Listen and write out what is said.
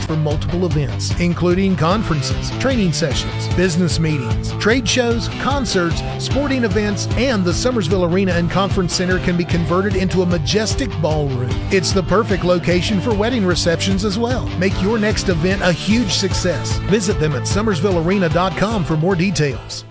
for multiple events, including conferences, training sessions, business meetings, trade shows, concerts, sporting events, and the Summersville Arena and Conference Center can be converted into a majestic ballroom. It's the perfect location for wedding receptions as well. Make your next event a huge success. Visit them at summersvillearena.com for more details.